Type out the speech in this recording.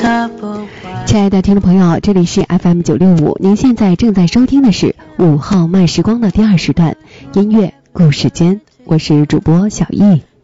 亲爱的听众朋友，这里是 FM965，您现在正在收听的是5号慢时光的第2时段音乐故事间，我是主播小易。